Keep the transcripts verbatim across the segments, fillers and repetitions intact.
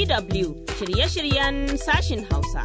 W shirye-shiryen sashin Hausa.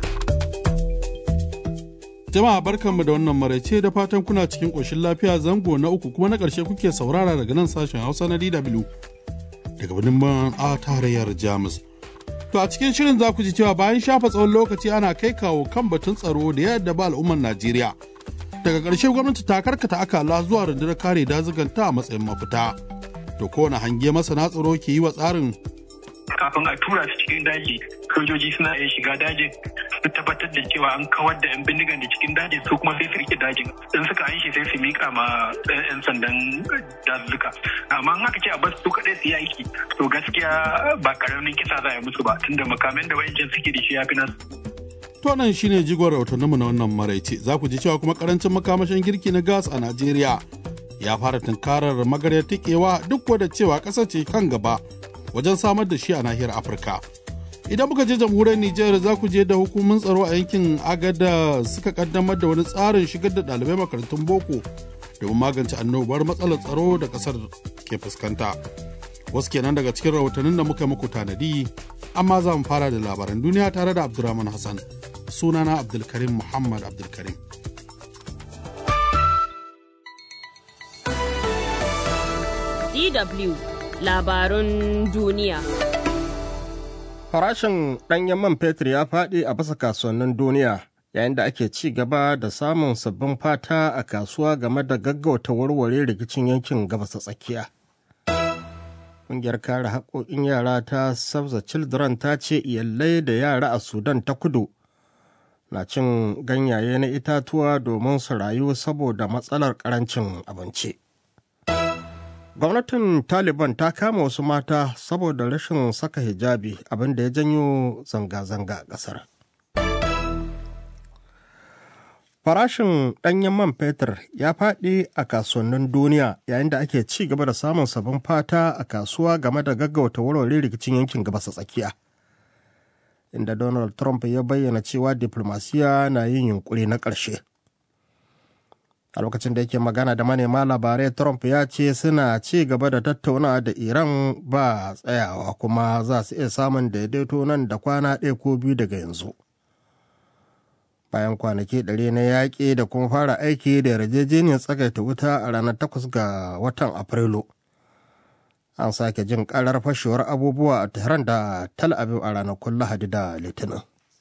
Jama'a barkanmu da wannan maraice da fatan kuna cikin ƙoshin lafiya zango na uku kuma na ƙarshe kuke saurara daga nan sashen Hausa na D W daga birnin a tarayyar Jamus. To a cikin shirin za ku ji cewa bayan shafa tsawon lokaci ana kai kawo kan batun tsaro da yadda ba al'ummar Najeriya. Daga ƙarshe gwamnati ta karkata akala zuwa rundunar kare dazuganta a matsayin mafita. To kowane hange masana tsaro ke yi wa tsarin. Kafin a tura su cikin daji, sojoji suna iya shiga dajin su tabbatar da cewa an kawar da 'yan bindigan da cikin dajin su kuma sai su rike dajin. In suka an shi sai su mika ma 'yan sandan dazuka. Amma in aka ce a basu su kaɗai su yi aiki, to gaskiya ba karamin kisa za a yi musu ba, tunda makaman da wayancin suke da shi ya fi nasu. To nan shine jigon rahotanninmu na wannan maraice. Za ku ji cewa kuma karancin makamashin girki na gas a Najeriya ya fara tunkarar magaryar tikewa duk da cewa ƙasar ce kan gaba wajen samar da shi a nahiyar Afirka. Idan muka je jamhuriyar Nijar za ku je da hukumin tsaro a yankin Agada suka kaddamar da wani tsarin shigar da ɗalibai makarantun boko domin magance annobar matsalar tsaro da ƙasar ke fuskanta. Wasu kenan daga cikin rahotannin da muka muku tanadi, amma za mu fara da labaran duniya tare da Abdurrahman Hassan. Sunana Abdulkarim Muhammad Abdulkarim. D W Labarun duniya. Farashin ɗanyen man fetur ya faɗi a bisa kasuwannin duniya yayin da ake ci gaba da samun sabbin fata a kasuwa game da gaggauta warware rikicin yankin gabas ta tsakiya. Ƙungiyar kare haƙoƙin yara ta Save the Children ta ce iyalai da yara a Sudan ta kudu na cin ganyaye na itatuwa domin su rayu saboda matsalar ƙarancin abinci. Gwamnatin Taliban ta kama wasu mata saboda rashin saka hijabi, abin da ya janyo zanga-zanga a ƙasar. Farashin ɗanyen man fetur ya faɗi a kasuwannin duniya yayin da ake ci gaba da samun sabon fata a kasuwa game da gaggauta warware rikicin yankin gabas tsakiya. Inda Donald Trump ya bayyana cewa diplomasiya na yin yunkuri na ƙarshe. A lokacin da yake magana da manema labarai, Trump ya ce suna ci gaba da tattaunawa da Iran ba tsayawa kuma za su iya samun daidaito nan da kwana ɗaya ko biyu daga yanzu. Bayan kwanaki ɗari na yaƙi da kuma fara aiki da yarjejeniyar tsagaita wuta a ranar takwas ga watan Afrilu. An sake jin ƙarar fashewar abubuwa a Tehran da Tel Aviv a ranakun Lahadi da Litinin.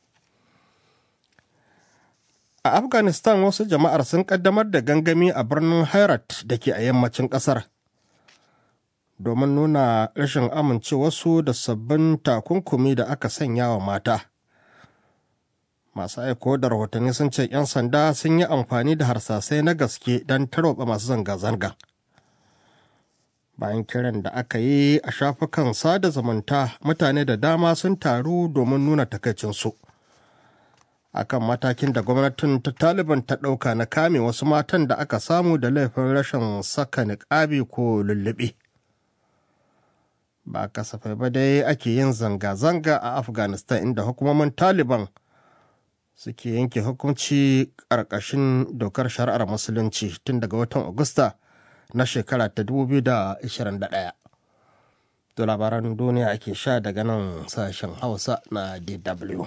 A Afghanistan wasu jama'ar sun kaddamar da gangami a birnin Herat da ke a yammacin ƙasar domin nuna rashin amincewarsu da sabbin takunkumi da aka sanya wa mata. Masu aiko da rahotanni sun ce 'yan sanda sun yi amfani da harsasai na gaske don tarwatsa masu zanga-zanga. Bayan kiran da aka yi a shafukan sada zumunta, mutane da dama sun taru domin nuna takaicinsu akan matakin da gwamnatin ta Taliban ta ɗauka na kame wasu matan da aka samu da laifin rashin saka niƙabi ko lulluɓe. Ba kasafai ba dai ake yin zanga-zanga a Afghanistan, inda hukumomin Taliban suke yanke hukunci ƙarƙashin dokar shari'ar musulunci tun daga watan Agusta na shekara ta dubu biyu da ashirin da ɗaya. To labaran duniya ake sha daga nan sashen Hausa na D W.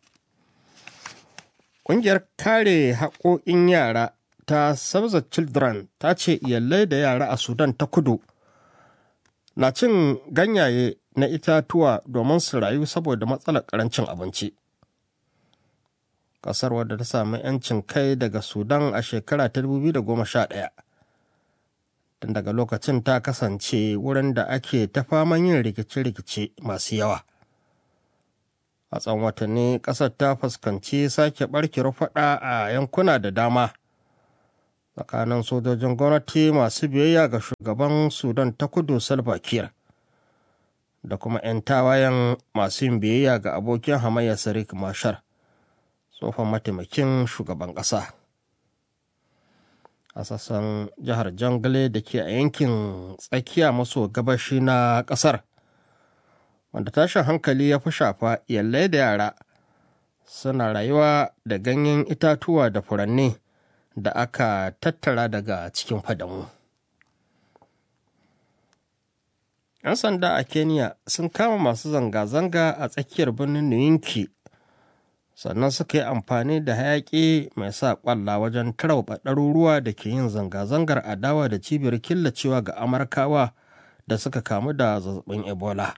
Ƙungiyar kare haƙoƙin yara ta Save the Children ta ce iyalai da yara a Sudan ta kudu na cin ganyaye na itatuwa domin su rayu saboda matsalar ƙarancin abinci. Ƙasar wadda ta sami 'yancin kai daga Sudan a shekara ta dubu biyu da goma sha ɗaya. Tun daga lokacin ta kasance wurin da ake ta faman yin rikice-rikice masu yawa. A tsawon watanni ƙasar ta fuskanci sake ɓarkewar faɗa a yankuna da dama tsakanin sojojin gwamnati masu biyayya ga shugaban Sudan ta kudu Salva Kiir da kuma 'yan tawayen masu yin biyayya ga abokin hamayya Riek Machar, tsohon mataimakin shugaban ƙasa. A sassan jihar Jonglei da ke a yankin tsakiya maso gabashi na ƙasar, wanda tashin hankali ya fi shafa, iyalai da yara suna rayuwa da ganyen itatuwa da furanni da aka tattara daga cikin fadamu. 'Yan sanda a Kenya sun kama masu zanga-zanga a tsakiyar birnin Newinki, sannan suka yi amfani da hayaƙi mai sa ƙwalla wajen tarwatsa ɗaruruwa da ke yin zanga-zangar adawa da cibiyar killacewa ga Amurkawa da suka kamu da zazzabin Ebola.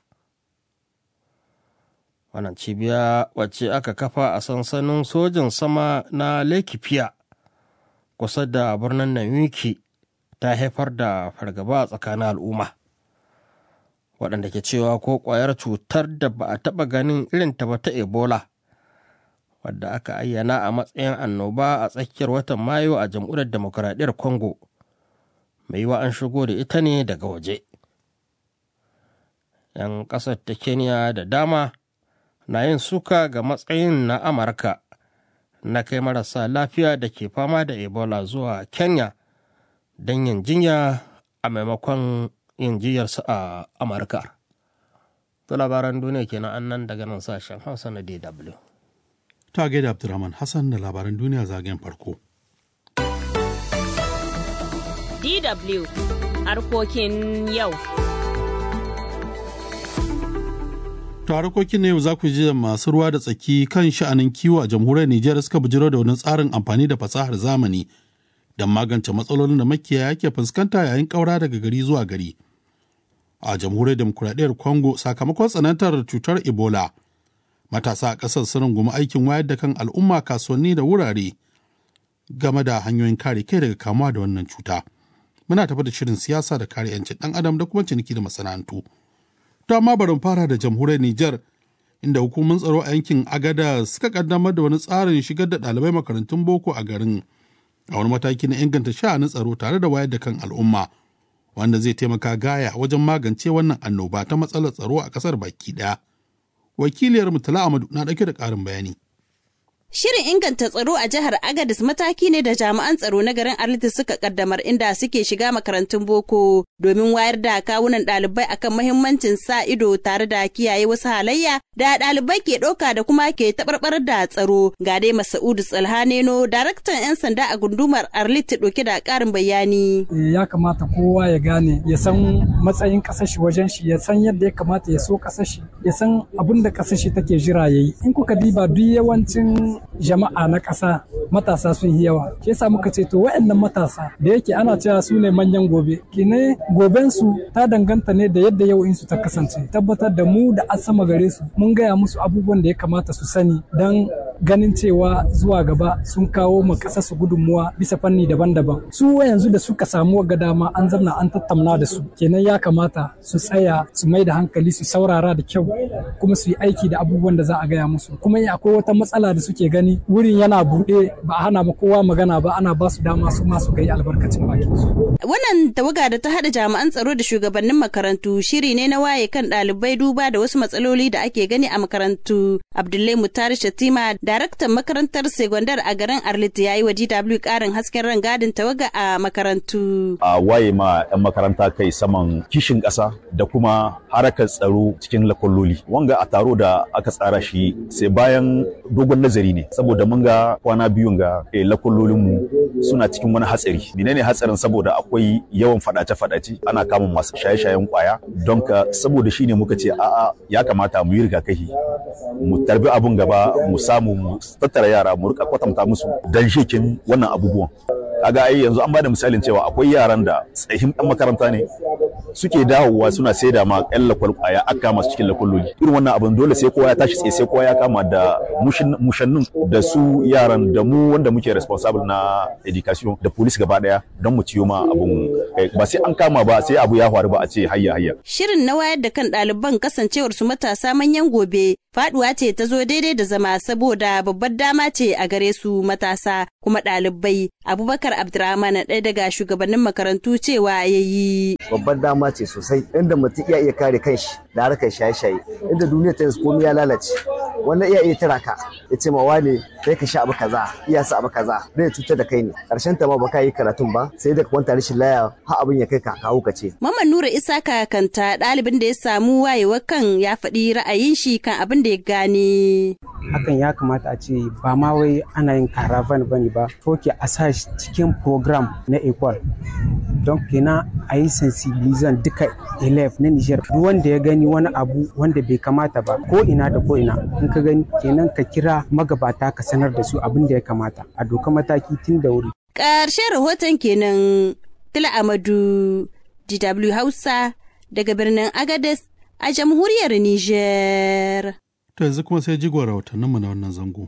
Wannan cibiya wacce aka kafa a sansanin sojin sama na Laikipia kusa da birnin Nanyuki ta haifar da fargaba a tsakanin al'umma, waɗanda ke cewa ko ƙwayar cutar da ba a taɓa ganin irinta ba ta Ebola, wadda aka ayyana a matsayin annoba a tsakiyar watan Mayu a jamhuriyar demokuraɗiyyar Congo, mai yiwa an shigo da ita ne daga waje. 'Yan ƙasar ta Kenya da dama na yin suka ga matsayin na Amurka na kai marasa lafiya da ke fama da Ebola zuwa Kenya don yin jinya a maimakon yin jiyarsu a Amurka. To labaran duniya kenan annan daga nan sashen Hausa na D W. Ta gaida Abdulrahman Hassan da labaran duniya zagayen farko. D W harkokin yau. To harkokin na yau za ku ji masu ruwa da tsaki kan sha'anin kiwo a jamhuriyar Nijar suka bujiro da wani tsarin amfani da fasahar zamani don magance matsalolin da makiyaya ke fuskanta yayin ƙaura daga gari zuwa gari. A jamhuriyar demokuraɗiyyar Congo sakamakon tsanantar cutar Ebola, matasa a ƙasar sun rungumi aikin wayar da kan al'umma kasuwanni da wurare game da hanyoyin kare kai daga kamuwa da wannan cuta. Muna tafi da shirin siyasa da kare 'yancin ɗan adam da kuma ciniki da masana'antu. To amma bari fara da jamhuriyar Nijar, inda hukumomin tsaro a yankin Agada suka kaddamar da wani tsarin shigar da ɗalibai makarantun boko a garin a wani mataki na inganta sha'anin tsaro tare da wayar da kan al'umma, wanda zai taimaka gaya wajen magance wannan annoba ta matsalar tsaro a ƙasar baki ɗaya. Wakiliyar Mutala Amadu na ɗauke da ƙarin bayani. Shirin inganta tsaro a jihar Agadez mataki ne da jami'an tsaro na garin Arlit suka kaddamar inda suke shiga makarantun boko domin wayar da kawunan ɗalibai akan mahimmancin sa ido tare da kiyaye wasu halayya da ɗalibai ke ɗauka da kuma ke taɓarɓar da tsaro. Ga dai Masa'udu Tsalhaneno, daraktan 'yan sanda a gundumar Arlit, ɗauke da ƙarin bayani. Ya kamata kowa ya gane, ya san matsayin ƙasar shi wajen shi, ya san yadda ya kamata ya so ƙasar shi, ya san abin da ƙasar shi take jira yayi. In kuka diba duk yawancin jama'a na ƙasa matasa sun yi yawa, ke yasa muka ce to waɗannan matasa da yake ana cewa su ne manyan gobe, kine goben su ta danganta ne da yadda yau in su ta kasance. Tabbatar da mu da asama gare su mun gaya musu abubuwan da ya kamata su sani don ganin cewa zuwa gaba sun kawo ma ƙasa su gudunmuwa bisa fanni daban-daban. Su yanzu da suka samu ga dama an zamna an tattauna da su, kenan ya kamata su tsaya su mai da hankali su saurara da kyau kuma su yi aiki da abubuwan da za a gaya musu. Kuma in akwai wata matsala da suke gani wurin yana buɗe ba a hana ma kowa magana ba, ana ba su dama su ma su gai albarkacin bakin su. Wannan tawaga da ta haɗa jami'an tsaro da shugabannin makarantu shiri ne na waye kan ɗalibai duba da wasu matsaloli da ake gani a makarantu. Abdullahi Mutari Shatima, daraktan makarantar segondar a garin Arlit, ya yi wa D W ƙarin hasken rangadin tawaga a makarantu. A waye ma 'yan makaranta kai saman kishin ƙasa da kuma harakar tsaro cikin lakwalloli. Wanga a taro da aka tsara shi sai bayan dogon nazari ne, saboda mun ga kwana biyun ga eh, lakwallolinmu suna cikin wani hatsari. Menene hatsarin? Saboda akwai yawan fadace-fadace, ana kama masu shaye-shayen kwaya, don ka saboda shi ne muka ce a'a ya kamata mu yi rigakafi, mu tarbi abun gaba, mu samu mu tattara yara mu rika kwatanta musu dan shekin wannan abubuwan. Kaga ai yanzu an bada misalin cewa akwai yaran da tsahin dan makaranta ne suke dawowa suna saida ma ƴan lakwal kwaya aka masu cikin lakwalloli. Irin wannan abin dole sai kowa ya tashi tsaye, sai kowa ya kama da mushannin da su yaran da mu wanda muke responsible na education da police gaba daya don mu ciyo ma abun ba sai an kama ba, sai abu ya faru ba a ce hayya hayya. Shirin na wayar da kan ɗaliban kasancewar su matasa manyan gobe faduwa ce ta zo daidai da zama, saboda babbar dama ce a gare su matasa kuma ɗalibai. Abubakar Abdurrahman, ɗaya daga shugabannin makarantu, cewa ya yi. Babbar dama ce sosai inda mutum iya iya kare kanshi da harkar shaye-shaye, inda duniya ta yanzu komai ya lalace, wannan iya iya tara ka ya ce ma wane kai ka sha abu kaza iya sa abu kaza zai cutar da kai ne karshen ta ma baka yi karatun ba sai da ka kwanta rashin laya har abin ya kai ka kawo ka ce. Mamman Nura Isaka Kanta ɗalibin da ya samu wayewar kan ya faɗi ra'ayin shi kan abin da ya gane. Hakan ya kamata a ce ba ma wai ana yin caravan bane ba foke a sa cikin program na equal don kenan a yi sensibilizan duka elef na Niger duk wanda ya gani wani abu wanda bai kamata ba ko ina da ko ina in ka gani kenan ka kira magabata ka sanar da su abin da ya kamata a doka mataki tun da wuri. Ƙarshen rahoton kenan Tila Amadu D W Hausa daga birnin Agadez a jamhuriyar Niger. To yanzu kuma sai jigon rahotanninmu na wannan zango.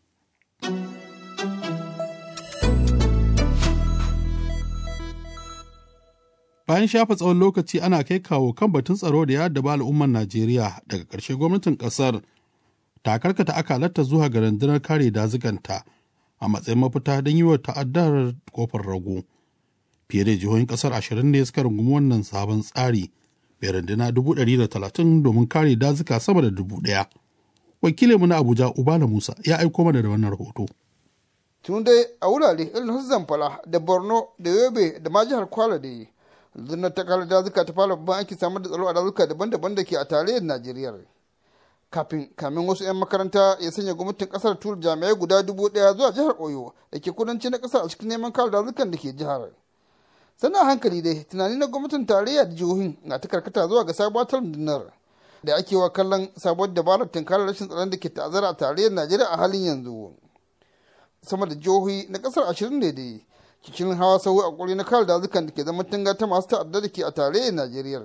Bayan shafa tsawon lokaci ana kai kawo kan batun tsaro da ya addaba al'ummar Najeriya daga ƙarshe gwamnatin ƙasar ta karkata akalarta zuwa ga rundunar kare dazuganta a matsayin mafita don yi wa ta'addar kofar rago. Fiye da jihohin ƙasar ashirin ne suka rungumi wannan sabon tsari mai runduna dubu ɗari da talatin domin kare dazuka sama da dubu ɗaya. Wakilinmu na Abuja Ubala Musa ya aiko mana da wannan rahoto. Tun dai a wurare irin su Zamfara da Borno da Yobe da ma jihar Kwara da yi. Rundunar ta kare dazuka ta fara babban aiki samar da tsaro a dazuka daban-daban da ke a tarayyar Najeriya. Kafin kamin wasu 'yan makaranta ya sanya gwamnatin kasar tura jami'ai guda dubu ɗaya zuwa jihar Oyo da ke kudanci na kasar a cikin neman kare dazukan da ke jihar. Sannan hankali dai tunani na gwamnatin tarayya da jihohin na ta karkata zuwa ga sabuwar rundunar da ake wa kallon sabuwar dabarar tunkarar rashin tsaron da ke ta'azzara a tarayyar Najeriya a halin yanzu. Sama da jihohi na kasar ashirin ne dai cikin hawa sau a kuri na kare dazukan da ke zama tunga ta masu ta'adda da ke a tarayyar Najeriya.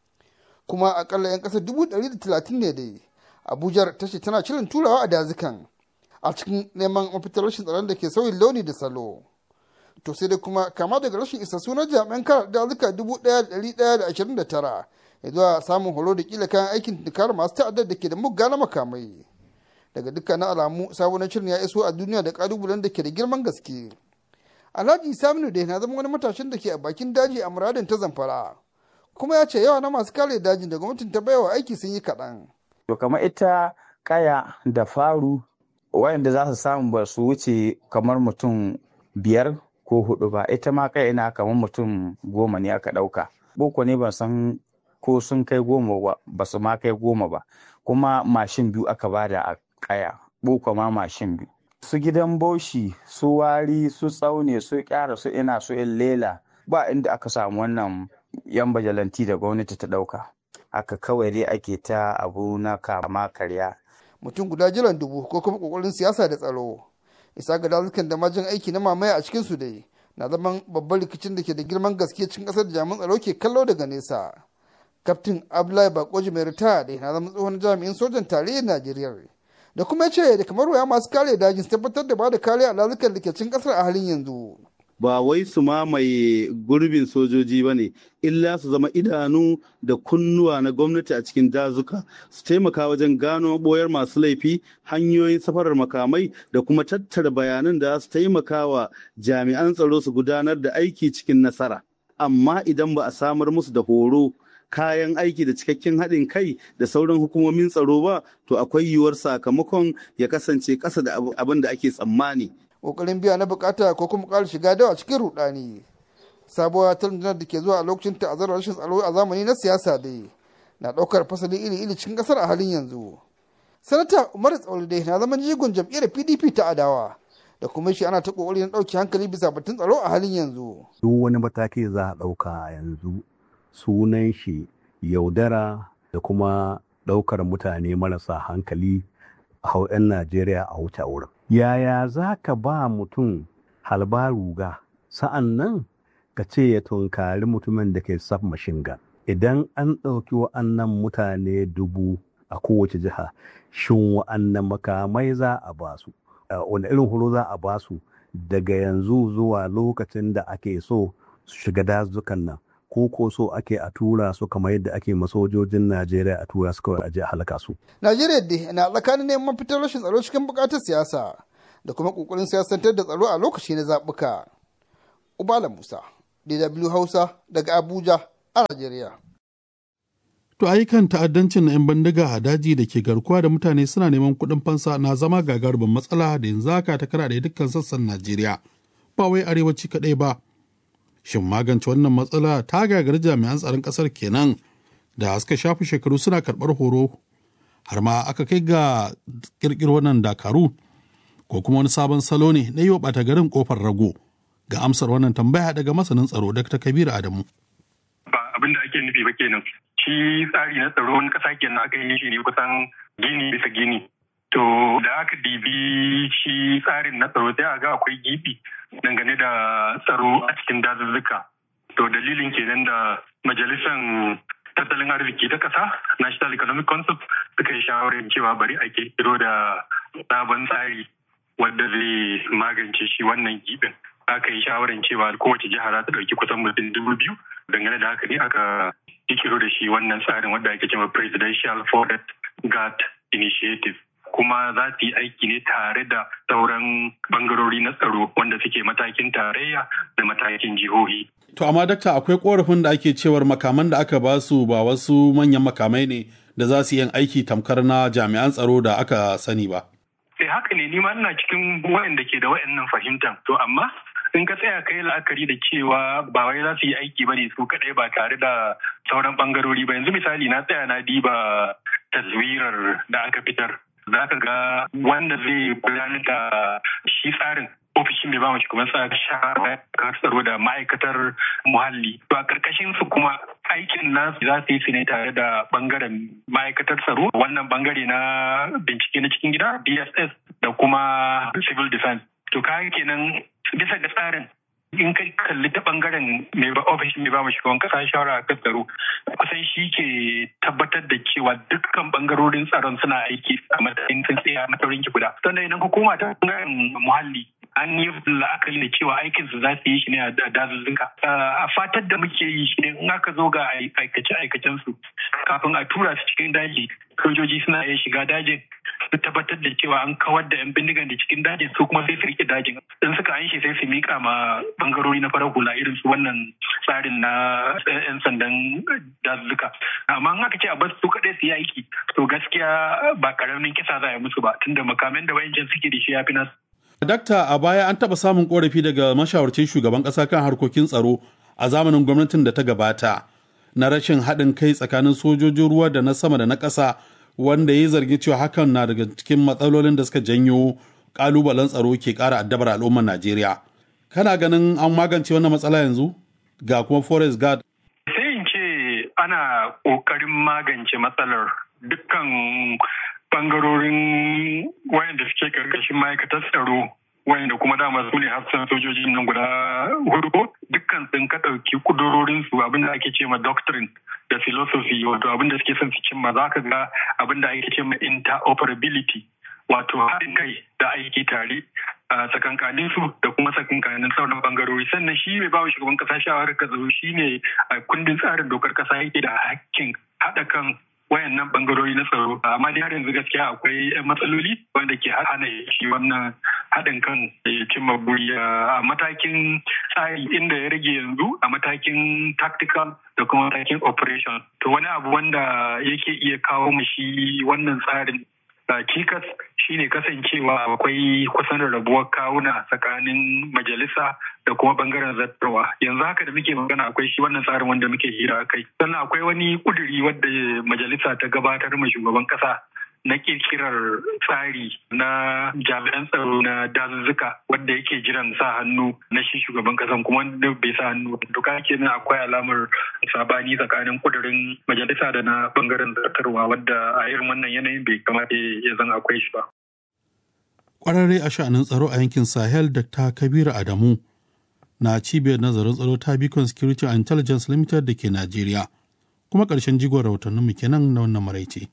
Kuma akalla 'yan kasar dubu ɗari da talatin ne dai Abuja ta ce tana shirin turawa a dazukan a cikin neman mafitar rashin tsaron da ke sauyin launi da salo. To sai dai kuma kama daga rashin isassu na jami'an kare dazuka dubu ɗaya da ɗari ɗaya da ashirin da tara ya zuwa samun horo da kila kayan aikin tunkar masu ta'addar da ke da mugga na makamai. Daga dukkanin alamu sabon shirin ya iso a duniya da kalubalen da ke da girman gaske. Alhaji Saminu da na zama wani matashin da ke a bakin daji a muradin ta Zamfara. Kuma ya ce yawa na masu kare dajin da gwamnatin ta baiwa aiki sun yi kaɗan. To kamar ita kaya da faru wayanda za su samu ba su wuce kamar mutum biyar ko hudu ba, ita ma kaya ina kamar mutum goma ne aka ɗauka. Boko ne ban san ko sun kai goma ba, ba su ma kai goma ba. Kuma mashin biyu aka bada a kaya, boko ma mashin biyu. Su gidan boshi, su wari, su tsaune, su kyara, su ina, su in lela, ba inda aka samu wannan yan bajalanti da gwamnati ta ɗauka. Haka kawai dai ake ta abu na kama karya. Mutum guda jiran dubu ko kuma kokarin siyasa da tsaro. Isa ga dazukan da majin aiki na mamaya a cikin su dai na zaman babban rikicin da ke da girman gaske cikin kasar da jami'an tsaro ke kallo daga nesa. Kaftin Abdullahi Bakoji mai ritaya da na zama tsohon jami'in sojan tarayyar Najeriya. Da kuma ce da kamar waya masu kare dajin su tabbatar da ba da kariya a dazukan da ke cikin kasar a halin yanzu. Ba wai su mamaye gurbin sojoji ba ne, illa su zama idanu da kunnuwa na gwamnati a cikin dazuka, su taimaka wajen gano boyar masu laifi, hanyoyin safarar makamai da kuma tattara bayanan da su taimaka wa jami'an tsaro su gudanar da aiki cikin nasara. Amma idan ba a samar musu da horo, kayan aiki da cikakken haɗin kai da sauran hukumomin tsaro ba, to akwai yiwuwar sakamakon ya kasance ƙasa da abin da ake tsammani. Ƙoƙarin biya na bukata ko kuma ƙara shiga dawa cikin rudani. Sabuwar rundunar da ke zuwa a lokacin ta'azzarar rashin tsaro a zamani na siyasa dai na ɗaukar fasali iri-iri cikin ƙasar a halin yanzu. Sanata Umar Tsauri dai na zaman jigon jam'iyyar P D P ta adawa da kuma shi ana ta ƙoƙari na ɗauki hankali bisa batun tsaro a halin yanzu. Duk wani mataki za a ɗauka yanzu sunan shi yaudara da kuma ɗaukar mutane marasa hankali a hau 'yan Najeriya a wuce wurin. Yaya za ka ba mutum halba ruga sa'an nan ka ce ya tunkari mutumin da ke sab mashinga? Idan an ɗauki wa'annan mutane dubu a kowace jiha, shin wa'annan makamai za a ba su? Wani irin horo za a ba su daga yanzu zuwa lokacin da ake so su shiga dazukan nan? Ko ko so ake a tura su kamar yadda ake masojojin Najeriya a tura su kawai aje a halaka su. Najeriya dai na tsakanin neman fitar rashin tsaro cikin bukatar siyasa da kuma kokarin siyasantar da tsaro a lokaci na zaɓuka. Ubala Musa, D W Hausa daga Abuja a Najeriya. To ayyukan ta'addancin na 'yan bindiga a daji da ke garkuwa da mutane suna neman kuɗin fansa na zama gagarumin matsala da yanzu haka ta karaɗe dukkan sassan Najeriya, ba wai arewaci kaɗai ba. Shin magance wannan matsala ta gagari jami'an tsaron ƙasar kenan da suka shafi shekaru suna karɓar horo, har ma aka kai ga ƙirƙiro wannan dakaru, ko kuma wani sabon salo ne na yi wa ɓata garin ƙofar rago? Ga amsar wannan tambaya daga masanin tsaro Dakta Kabiru Adamu. Ba abin da ake nufi ba kenan. Shi tsari na tsaro wani ƙasa kenan aka yi shi ne kusan gini bisa gini. To da aka dibi shi tsarin na tsaro sai a ga akwai gibi dangane da tsaro a cikin dazuzzuka. To dalilin kenan da majalisan tattalin arziki ta ƙasa National Economic Council suka yi shawarar cewa bari a kirkiro da sabon tsari wanda zai magance shi wannan gibin. Aka yi shawarar cewa kowace jiha za ta ɗauki kusan mutum dubu biyu dangane da haka ne aka kirkiro da shi wannan tsarin wanda ake cewa Presidential Forest Guard Initiative. Kuma za su yi aiki ne tare da sauran bangarori na tsaro wanda suke matakin tarayya da matakin jihohi. To amma dakta akwai korafin da ake cewar makaman da aka ba su ba wasu manyan makamai ne da za su yi aiki tamkar na jami'an tsaro da aka sani ba. Sai haka ne nima ina cikin waɗanda ke da waɗannan fahimtar. To amma in ka tsaya ka yi la'akari da cewa ba wai za su yi aiki ba ne su kaɗai ba tare da sauran bangarori ba. Yanzu misali na tsaya na diba taswirar da aka fitar. Za ka ga wanda zai gudanar da shi tsarin ofishin mai ba mu shugaban tsara tsaro da ma'aikatar muhalli. To a karkashin su kuma aikin nasu za su yi su ne tare da bangaren ma'aikatar tsaro, wannan bangare na bincike na cikin gida D S S da kuma civil defense. To kayan kenan bisa ga tsarin in kai kalli ta bangaren mai ba ofishin mai ba mu shugaban kasa shawara kan tsaro kusan shi ke tabbatar da cewa dukkan bangarorin tsaron suna aiki a matsayin tsintsiya mataurin ki guda. Sannan idan ka koma ta bangaren muhalli an yi la'akari da cewa aikin su za su yi shi ne a dazuzzuka. A fatar da muke yi shi ne in aka zo ga aikace-aikacen su kafin a tura su cikin daji sojoji suna iya shiga dajin su tabbatar da cewa an kawar da 'yan bindigan da cikin dajin su kuma sai su rike dajin. In suka an shi sai su mika ma bangarori na farar hula irin su wannan tsarin na 'yan sandan dazuzzuka. Amma in aka ce a basu su kaɗai su yi aiki to gaskiya ba karamin kisa za a yi musu ba tunda makaman da wayancan suke da shi ya fi nasu. Dakta, a baya an taɓa samun ƙorafi daga mashawarcin shugaban ƙasa kan harkokin tsaro a zamanin gwamnatin da ta gabata na rashin haɗin kai tsakanin sojojin ruwa da na sama da na ƙasa, wanda ya zargi cewa hakan na daga cikin matsalolin da suka janyo ƙalubalen tsaro ke ƙara addabar al'ummar Najeriya. Kana ganin an magance wannan matsala yanzu ga kuma Forest Guard? Sai in ce ana ƙoƙarin magance matsalar dukkan bangarorin wayanda suke karkashin ma'aikatar tsaro wayanda kuma dama su ne hafsan sojojin nan guda hudu dukkan sun ka ɗauki kudurorin su abinda ake ce ma doctrine da philosophy wato abinda suke son su cimma za ka ga abinda ake ce ma interoperability wato haɗin kai da aiki tare a tsakankanin su da kuma tsakankanin sauran bangarori. Sannan shi mai bawa shugaban kasa shawarar ka tsaro shi ne a kundin tsarin dokar kasa yake da hakkin haɗa kan wayannan bangarori na tsaro. Amma dai har yanzu gaskiya akwai matsaloli wanda ke hana shi wannan haɗin kan cimma buri a matakin tsari inda ya rage yanzu a matakin tactical da kuma matakin operation. To wani abu wanda yake iya kawo mu shi wannan tsarin cikas shine kasancewa akwai kusan rabuwar kawuna tsakanin majalisa da kuma bangaren zartarwa. Yanzu haka da muke magana akwai shi wannan tsarin wanda muke hira kai. Sannan akwai wani kuduri wadda majalisa ta gabatar ma shugaban kasa na kirkirar tsari na jami'an tsaro na dazuzzuka wadda yake jiran sa hannu na shi shugaban kasan kuma wanda bai sa hannu. Duka kenan akwai alamar sabani tsakanin kudurin majalisa da na bangaren zartarwa wadda a irin wannan yanayin bai kamata ya zan akwai shi ba. Kwararre a sha'anin tsaro a yankin Sahel Dakta Kabiru Adamu na cibiyar nazarin tsaro ta Beacon Security and Intelligence Limited da ke Najeriya. Kuma ƙarshen jigon rahotannin mu kenan na wannan maraice.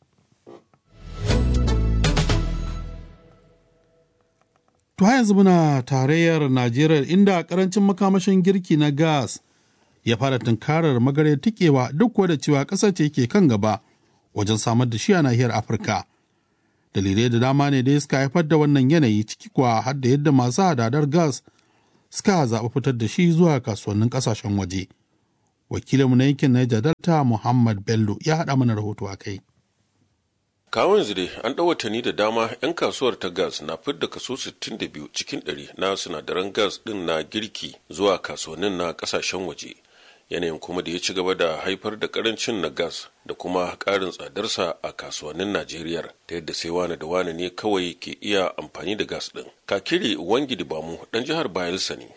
To ha yanzu muna tarayyar Najeriya inda karancin makamashin girki na gas ya fara tunkarar magare tikewa duk da cewa ƙasar ce ke kan gaba wajen samar da shi a nahiyar Afirka. Dalilai da dama ne dai suka haifar da wannan yanayi ciki kuwa har da yadda masu hadadar gas suka zaɓi fitar da shi zuwa kasuwannin ƙasashen waje. Wakilinmu na yankin Niger Delta Muhammad Bello ya haɗa mana rahoto a kai. Kawo yanzu dai an ɗau watanni da dama 'yan kasuwar ta gas na fidda kaso sittin da biyu cikin ɗari na sinadaran gas ɗin na girki zuwa kasuwannin na ƙasashen waje. Yanayin kuma da ya ci gaba da haifar da ƙarancin na gas da kuma ƙarin tsadarsa a kasuwannin Najeriya ta yadda sai wane da wane ne kawai ke iya amfani da gas ɗin. Kakiri Wangi Dibamu ɗan jihar Bayelsa ne.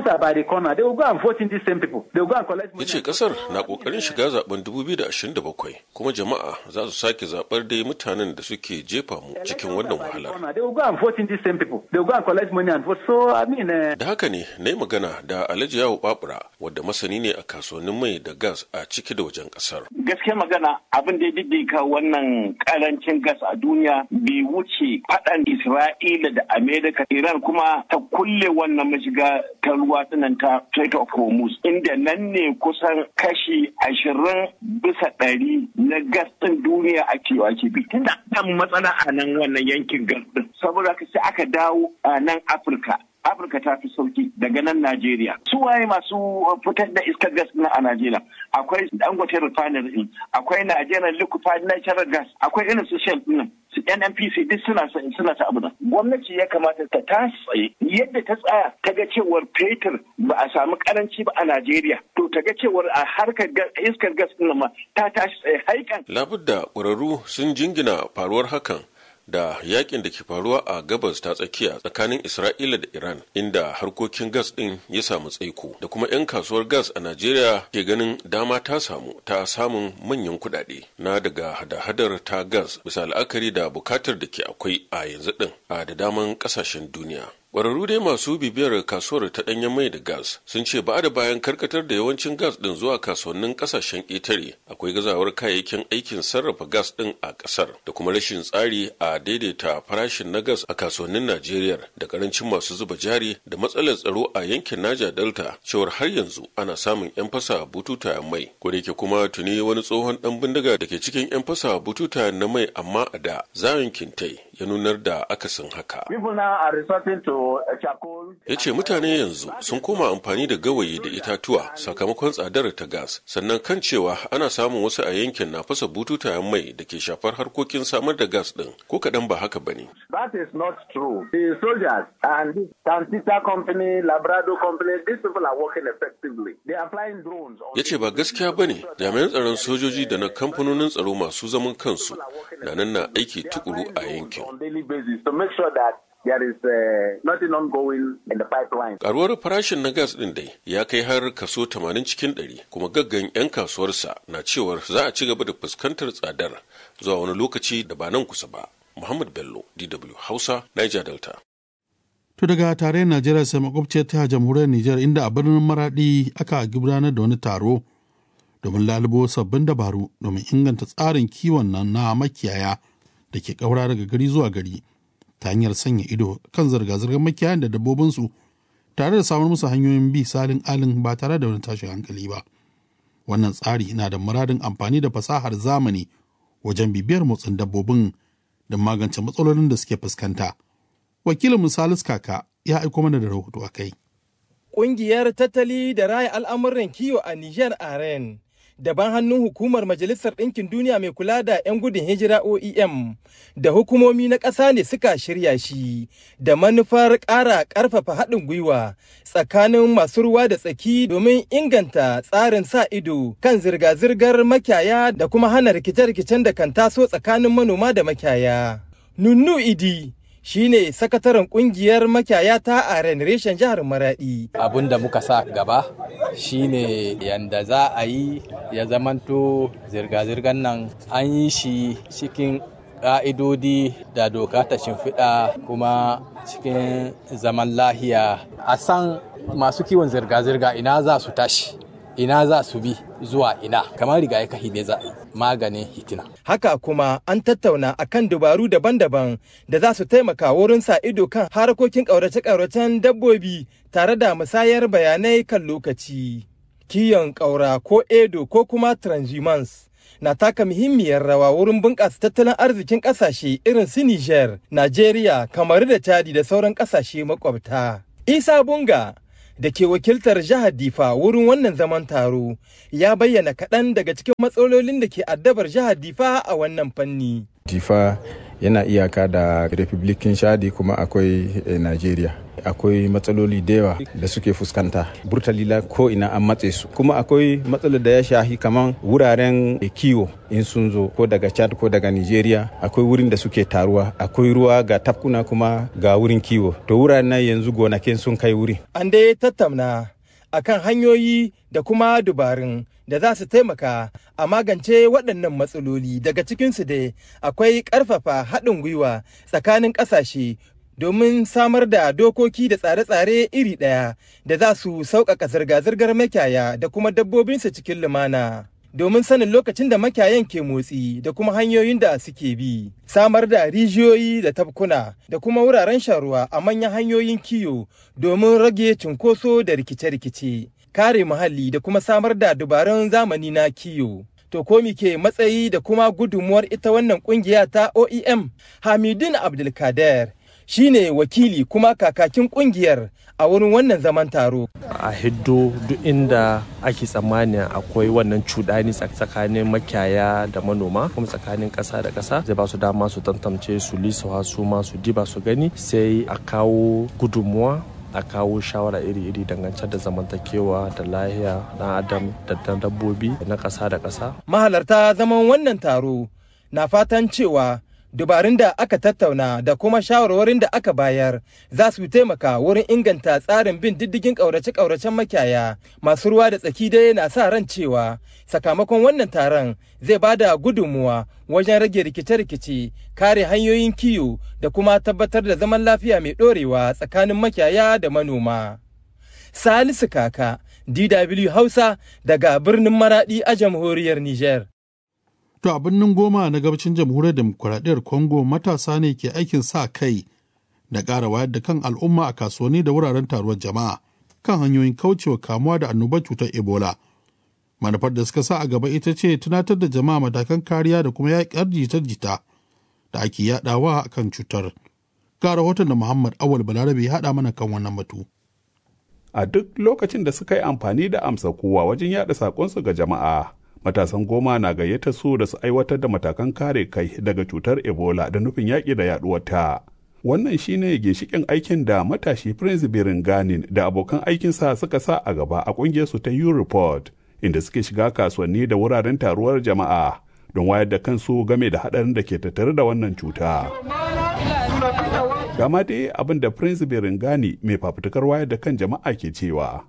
Ya ce ƙasar na ƙoƙarin shiga zaben dubu biyu da ashirin da bakwai kuma jama'a za su sake zaɓar dai mutanen da suke jefa mu cikin wannan wahalar. Da haka ne na yi magana da Alhaji Yawo Babura wadda masani ne a kasuwannin mai da gas a ciki da wajen ƙasar. Gaskiya magana abin da ya diddika wannan ƙarancin gas a duniya bai wuce faɗan Isra'ila da Amerika. Iran kuma ta kulle wannan mashiga ta ruwa tsinan ta Strait of Hormuz, inda nan ne kusan kashi ashirin bisa ɗari na gas ɗin duniya ake ake bi. Tunda an matsala a nan wannan yankin gas ɗin. Saboda sai aka dawo a nan Afirka. Afirka ta fi sauki daga nan Najeriya. Su waye masu fitar da iskar gas na a Najeriya? Akwai Dangote Refinery, akwai Nigerian Liquefied Natural Gas, akwai irin su Shell din, su N N P C duk suna suna ta abu. Gwamnati ya kamata ta tashi yadda ta tsaya ta ga cewar fetur ba a samu karanci ba a Najeriya. To ta ga cewar a harkar iskar gas din ma ta tashi tsaye haikan. Labudda ƙwararru sun jingina faruwar hakan da yakin da ke faruwa a gabas ta tsakiya tsakanin Isra'ila da Iran, inda harkokin gas ɗin ya samu tsaiko da kuma 'yan kasuwar gas a Najeriya ke ganin dama ta samu ta samun manyan kuɗaɗe na daga hada-hadar ta gas bisa la'akari da bukatar da ke akwai a yanzu ɗin a da daman ƙasashen duniya. Ƙwararru dai masu bibiyar kasuwar ta ɗanyen mai da gas sun ce ba da bayan karkatar da yawancin gas ɗin zuwa kasuwannin ƙasashen ƙetare akwai gazawar kayayyakin aikin sarrafa gas ɗin a ƙasar da kuma rashin tsari a daidaita farashin na gas a kasuwannin Najeriya da ƙarancin masu zuba jari da matsalar tsaro a yankin Niger Delta cewar har yanzu ana samun 'yan fasa bututayen mai. Ko da yake kuma tuni wani tsohon ɗan bindiga da ke cikin 'yan fasa bututayen na mai amma a da Zayon Kintai ya nunar da akasin haka. Ya ce mutane yanzu sun koma amfani da gawayi da itatuwa sakamakon tsadar ta gas, sannan kan cewa ana samun wasu a yankin na fasa bututayen mai da ke shafar harkokin samar da gas ɗin ko kaɗan ba haka ba ne. That is not true. The soldiers and this Tantita company, Labrador company, these people are working effectively. They are flying drones. Ya ce ba gaskiya ba ne, jami'an tsaron sojoji da na kamfanonin tsaro masu zaman kansu na nan na aiki tukuru a yankin. There is uh, nothing ongoing in the pipeline. Karuwar farashin na gas ɗin dai ya kai har kaso tamanin cikin ɗari, kuma gaggan 'yan kasuwarsa na cewar za a ci gaba da fuskantar tsadar zuwa wani lokaci da ba nan kusa ba. Muhammad Bello, D W Hausa, Niger Delta. To daga tarayyar Najeriya sai makwabciyar ta jamhuriyar Nijar, inda a birnin Maradi aka gudanar da wani taro domin lalubo sabbin dabaru domin inganta tsarin kiwon nan na makiyaya da ke ƙaura daga gari zuwa gari, ta hanyar sanya ido kan zirga-zirgar makiyayan da dabbobinsu tare da samar musu hanyoyin bi salin alin ba tare da wani tashin hankali ba. Wannan tsari na da muradin amfani da fasahar zamani wajen bibiyar motsin dabbobin don magance matsalolin da suke fuskanta. Wakilin Salisu Kaka ya aiko mana da rahoto a kai. Ƙungiyar tattali da raya al'amuran kiwo a Nijar A R E N daban hannun hukumar Majalisar Ɗinkin Duniya mai kula da 'yan gudun hijira O E M da hukumomi na ƙasa ne suka shirya shi da manufar ƙara ƙarfafa haɗin gwiwa tsakanin masu ruwa da tsaki domin inganta tsarin sa ido kan zirga-zirgar makiyaya da kuma hana rikice-rikicen da kan taso tsakanin manoma da makiyaya. Nunnu Idi shine sakataren kungiyar makiyaya ta A R E N reshen jihar Maradi. Abin da muka sa gaba shine yanda za a yi ya zamanto zirga-zirgar nan an yi shi cikin ƙa'idodi da doka ta shimfiɗa kuma cikin zaman lahiya. A san masu kiwon zirga-zirga ina za su tashi, ina za su bi zuwa ina, kamar riga ya kahi ne za maganin hitina. Haka kuma an tattauna akan dabaru daban-daban da za su taimaka wurin sa ido kan harkokin ƙaurace-ƙauracen dabbobi tare da musayar bayanai kan lokaci. Kiyon ƙaura ko edo ko kuma transhumance na taka muhimmiyar rawa wurin bunƙasa tattalin arzikin ƙasashe irin su Niger, Najeriya, Kamaru da Chadi da sauran ƙasashe makwabta. Isa Bunga da ke wakiltar jihar Difa wurin wannan zaman taro ya bayyana kaɗan daga cikin matsalolin da ke addabar jihar Difa a wannan fanni. Difa yana iyaka da Republikin Chadi kuma akwai eh, Nigeria. Akwai matsaloli da yawa da suke fuskanta. Burtalila ko ina an matse su. Kuma akwai matsalar da ya shahi kaman wuraren kiwo in sun zo ko daga Chad ko daga Nigeria. Akwai wurin da suke taruwa. Akwai ruwa ga tafkuna kuma ga wurin kiwo. To wuraren nan yanzu gonakin sun kai wuri. An dai tattauna akan hanyoyi da kuma dubarun da za su taimaka a magance waɗannan matsaloli. Daga cikinsu dai akwai ƙarfafa haɗin gwiwa tsakanin ƙasashe domin samar da dokoki da tsare-tsare iri ɗaya da za su sauƙaƙa zirga-zirgar makiyaya da kuma dabbobinsu cikin lumana. Domin sanin lokacin da makiyayan ke motsi da kuma hanyoyin da suke bi, samar da rijiyoyi da tafkuna da kuma wuraren shan ruwa a manyan hanyoyin kiyo domin rage cunkoso da rikice-rikice, kare muhalli da kuma samar da dabarun zamani na kiyo. To ko ke matsayi da kuma gudunmuwar ita wannan kungiya ta O E M? Hamidun Abdulkader shine wakili kuma kakakin kungiyar a wurin wannan zaman taro. A hiddo duk inda ake tsammanin akwai wannan cuɗani tsakanin makiyaya da manoma kuma tsakanin ƙasa da ƙasa zai ba su dama su tantance su lisawa su ma su diba su gani sai a kawo gudunmuwa a kawo shawara iri-iri dangance da zamantakewa da lahiya na adam da dabbobi na ƙasa da ƙasa. Mahalarta zaman wannan taro na fatan cewa dubarun da aka tattauna da kuma shawarwarin da aka bayar za su taimaka wurin inganta tsarin bin diddigin ƙaurace-ƙauracen makiyaya. Masu ruwa da tsaki dai na sa ran cewa sakamakon wannan taron zai ba da gudunmuwa wajen rage rikice-rikice, kare hanyoyin kiwo da kuma tabbatar da zaman lafiya mai ɗorewa tsakanin makiyaya da manoma. Salisu Kaka, D W Hausa daga birnin Maraɗi a jamhuriyar Nijar. To a birnin Goma na gabacin jamhuriyar demokuraɗiyyar Congo matasa ne ke aikin sa kai da ƙara wayar da kan al'umma a kasuwanni da wuraren taruwar jama'a kan hanyoyin kaucewa kamuwa da annobar cutar Ebola. Manufar da suka sa a gaba ita ce tunatar da jama'a matakan kariya da kuma yaƙar jita-jita da ake yaɗawa a kan cutar. Ga rahoton da Muhammad Awal Balarabe ya haɗa mana kan wannan batu. A duk lokacin da suka yi amfani da amsa kowa wajen yaɗa saƙonsu ga jama'a, matasan Goma na gayyata su da su aiwatar da matakan kare kai daga cutar Ebola da nufin yaƙi da yaɗuwarta. Wannan shine ginshiƙin aikin da matashi Prince Biringanin da abokan aikinsa suka sa a gaba a ƙungiyarsu ta U-Report, inda suke shiga kasuwanni da wuraren taruwar jama'a don wayar da kansu game da haɗarin da ke tattare da wannan cuta. Gama dai abin da Prince Biringani mai fafutukar wayar da kan jama'a ke cewa.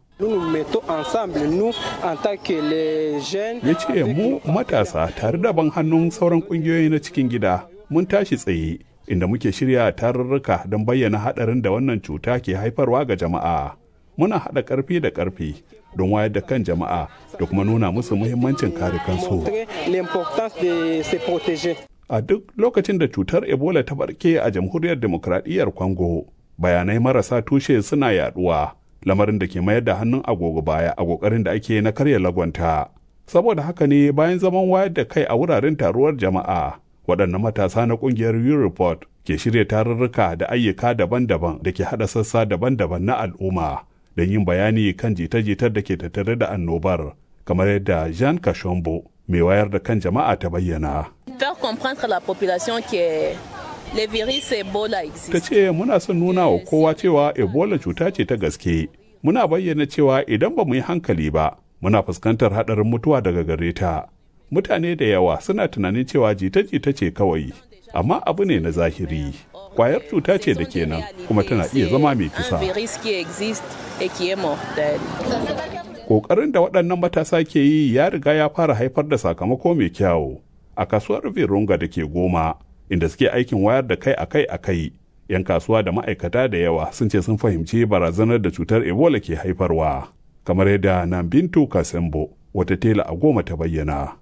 Ya ce mu matasa tare da ban hannun sauran kungiyoyi na cikin gida mun tashi tsaye inda muke shirya tarurruka don bayyana haɗarin da wannan cuta ke haifarwa ga jama'a. Muna haɗa ƙarfi da ƙarfi don wayar da kan jama'a da kuma nuna musu muhimmancin kare kansu. A duk lokacin da cutar Ebola ta barke a jamhuriyar demokradiyyar Congo, bayanai marasa tushe suna yaduwa. Lamarin da ke mayar da hannun agogo baya a kokarin da ake na karya lagwanta. Saboda haka ne bayan zaman wayar da kai a wuraren taruwar jama'a, waɗannan matasa na ƙungiyar U-Report ke shirya tarurruka da ayyuka daban-daban da ke haɗa sassa daban-daban na al'umma don yin bayani kan jita-jitar da ke tattare da annobar, kamar yadda Jean Kashombo mai wayar da kan jama'a ta bayyana. Ta ce muna son nuna wa kowa cewa Ebola cuta ce ta gaske. Muna bayyana cewa idan ba mu yi hankali ba, muna fuskantar haɗarin mutuwa daga gare ta. Mutane da yawa suna tunanin cewa jita-jita ce kawai, amma abu ne na zahiri. Kwayar cuta ce da kenan kuma tana iya zama mai kisa. Ƙoƙarin da waɗannan matasa ke yi ya riga ya fara haifar da sakamako mai kyau. A kasuwar Virunga da ke Goma, inda suke aikin wayar da kai akai akai, yan kasuwa da ma'aikata da yawa sun ce sun fahimci barazanar da cutar Ebola ke haifarwa, kamar yadda Nambintu Kasembo wata tela a Goma ta bayyana.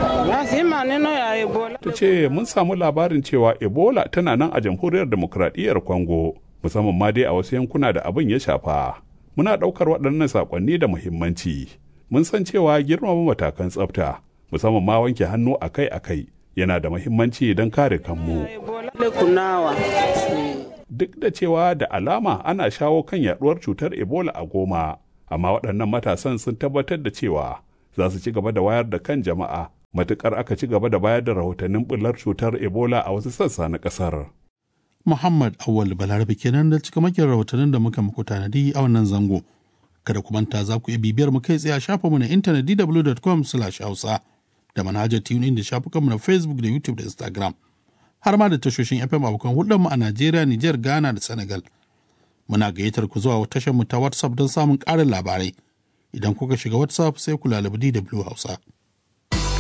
Ta ce mun samu labarin cewa Ebola tana nan a jamhuriyar demokradiyyar Congo, musamman ma dai a wasu yankuna da abin ya shafa. Muna ɗaukar waɗannan saƙonni da muhimmanci. Mun san cewa girmama matakan tsafta, musamman ma wanke hannu akai-akai, yana da muhimmanci don kare kanmu. duk da cewa da alama ana shawo kan yaduwar cutar Ebola a Goma, amma waɗannan matasan sun tabbatar da cewa za su ci gaba da wayar da kan jama'a matukar aka ci gaba da bayar da rahotannin bullar cutar Ebola a wasu sassa na ƙasar. Muhammad Awal Balarabe kenan da cika makin rahotannin da muka muku tanadi a wannan zango. Kada ku manta za ku iya bibiyar mu kai tsaye a shafinmu na intanet d w dot com slash hausa da manhajar TuneIn da shafukanmu na Facebook da YouTube da Instagram. Har ma da tashoshin F M abokan hulɗarmu a Najeriya, Nijar, Ghana da Senegal. Muna gayyatar ku zuwa tashar mu ta WhatsApp don samun ƙarin labarai. Idan kuka shiga WhatsApp sai ku lalabi D W Hausa.